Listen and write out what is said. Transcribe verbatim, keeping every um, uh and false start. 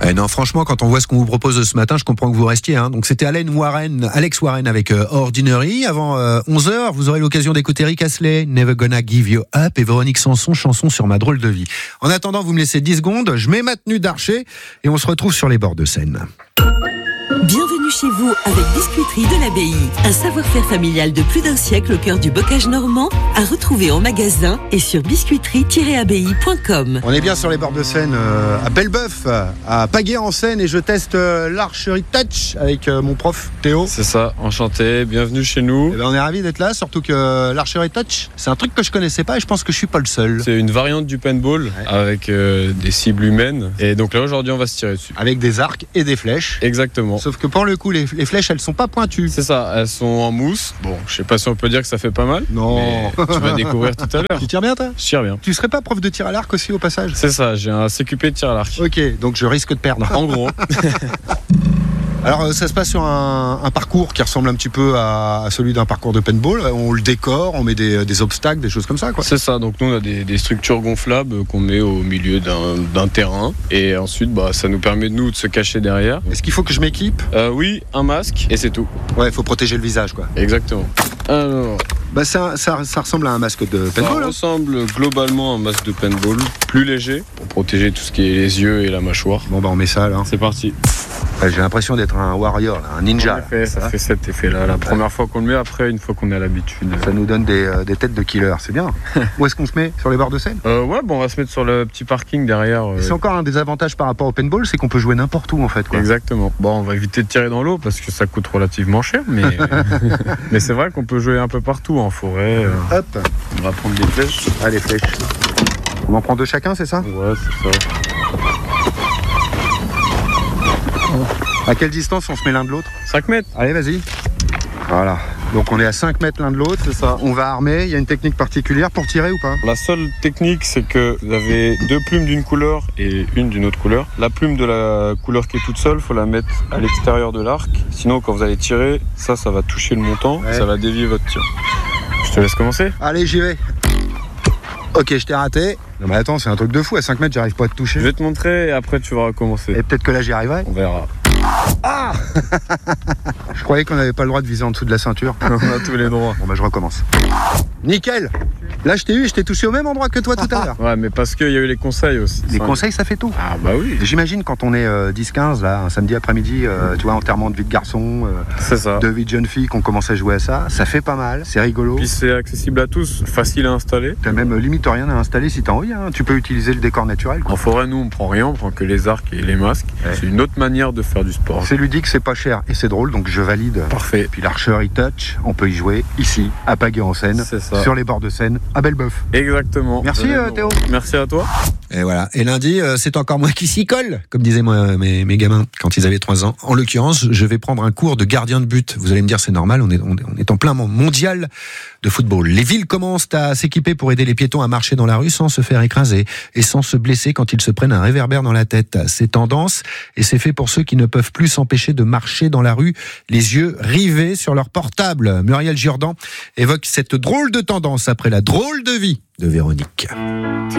Eh non, franchement, quand on voit ce qu'on vous propose ce matin, je comprends que vous restiez. Hein. Donc, c'était Alan Warren, Alex Warren avec euh, Ordinary. Avant euh, onze heures, vous aurez l'occasion d'écouter Rick Astley, Never Gonna Give You Up, et Véronique Sanson, chanson sur ma drôle de vie. En attendant, vous me laissez dix secondes, je mets ma tenue d'archer et on se retrouve sur les bords de Seine. Bienvenue chez vous avec Biscuiterie de l'Abbaye. Un savoir-faire familial de plus d'un siècle au cœur du bocage normand, à retrouver en magasin et sur biscuiterie tiret abbaye point com. On est bien sur les bords de Seine, euh, à Belbeuf, à Pagaie-en-Seine, et je teste euh, l'archerie touch avec euh, mon prof Théo. C'est ça, enchanté, bienvenue chez nous. Eh ben, on est ravis d'être là, surtout que euh, l'archerie touch, c'est un truc que je connaissais pas et je pense que je suis pas le seul. C'est une variante du paintball ouais. avec euh, des cibles humaines. Et donc là aujourd'hui on va se tirer dessus. Avec des arcs et des flèches. Exactement. Sauf que pour le coup, les, les flèches, elles sont pas pointues. C'est ça, elles sont en mousse. Bon, je sais pas si on peut dire que ça fait pas mal. Non. Mais tu vas découvrir tout à l'heure. Tu tires bien, toi ? Je tire bien. Tu serais pas prof de tir à l'arc aussi au passage ? C'est ça, j'ai un C Q P de tir à l'arc. Ok, donc je risque de perdre. En gros. Alors ça se passe sur un, un parcours qui ressemble un petit peu à, à celui d'un parcours de paintball. On le décore, on met des, des obstacles, des choses comme ça, quoi. C'est ça, donc nous on a des, des structures gonflables qu'on met au milieu d'un, d'un terrain. Et ensuite bah, ça nous permet de nous de se cacher derrière. Est-ce qu'il faut que je m'équipe ? euh, Oui, un masque et c'est tout. Ouais, il faut protéger le visage, quoi. Exactement. Alors... Bah ça, ça, ça ressemble à un masque de paintball. Ça ressemble globalement à un masque de paintball, plus léger, pour protéger tout ce qui est les yeux et la mâchoire. Bon bah on met ça là. C'est parti. Ouais, j'ai l'impression d'être un warrior, là, un ninja. En effet, ça, ça fait cet effet-là. La première fois qu'on le met, après, une fois qu'on est à l'habitude. Ça nous donne des, euh, des têtes de killer, c'est bien. Où est-ce qu'on se met ? Sur les bords de Seine ? euh, Ouais, bon, on va se mettre sur le petit parking derrière. Euh... C'est encore un des avantages par rapport au paintball, c'est qu'on peut jouer n'importe où en fait, quoi. Exactement. Bon, on va éviter de tirer dans l'eau parce que ça coûte relativement cher, mais mais c'est vrai qu'on peut jouer un peu partout, en forêt. Euh... Hop. On va prendre des flèches. Ah, les flèches. On en prend deux chacun, c'est ça ? Ouais, c'est ça. À quelle distance on se met l'un de l'autre ? cinq mètres. Allez, vas-y. Voilà. Donc on est à cinq mètres l'un de l'autre. C'est ça. On va armer. Il y a une technique particulière pour tirer ou pas ? La seule technique, c'est que vous avez deux plumes d'une couleur et une d'une autre couleur. La plume de la couleur qui est toute seule, il faut la mettre à l'extérieur de l'arc. Sinon, quand vous allez tirer, ça, ça va toucher le montant. Ouais. Ça va dévier votre tir. Je te laisse commencer. Allez, j'y vais. Ok, je t'ai raté. Non mais attends, c'est un truc de fou. À cinq mètres, j'arrive pas à te toucher. Je vais te montrer et après tu vas recommencer. Et peut-être que là, j'y arriverai. On verra. Ah Je croyais qu'on n'avait pas le droit de viser en dessous de la ceinture. On a tous les droits. Bon bah je recommence. Nickel. Là je t'ai eu, je t'ai touché au même endroit que toi tout à l'heure. Ouais, mais parce qu'il y a eu les conseils aussi. Les conseils, ça fait tout. Ah bah oui. J'imagine quand on est euh, dix quinze là, un samedi après-midi, euh, tu vois, enterrement de vie de garçon, euh, c'est ça. De vie de jeune fille, qu'on commence à jouer à ça, ça fait pas mal, c'est rigolo. Puis c'est accessible à tous, facile à installer. T'as même euh, limite rien à installer si t'as envie, hein. Tu peux utiliser le décor naturel, quoi. En forêt, nous on prend rien, on prend que les arcs et les masques. Ouais. C'est une autre manière de faire du sport. C'est ludique, c'est pas cher et c'est drôle, donc je valide. Parfait. Et puis l'archerie touch, on peut y jouer ici, à Pagaie-en-Seine, sur les bords de Seine, à Belbeuf. Exactement. Merci euh, Théo. Merci à toi. Et voilà. Et lundi, euh, c'est encore moi qui s'y colle, comme disaient moi, mes, mes gamins quand ils avaient trois ans. En l'occurrence, je vais prendre un cours de gardien de but. Vous allez me dire, c'est normal, on est, on est en plein mondial de football. Les villes commencent à s'équiper pour aider les piétons à marcher dans la rue sans se faire écraser et sans se blesser quand ils se prennent un réverbère dans la tête. C'est tendance et c'est fait pour ceux qui ne peuvent plus s'empêcher de marcher dans la rue, les yeux rivés sur leur portable. Muriel Jourdan évoque cette drôle de tendance après la drôle de vie de Véronique.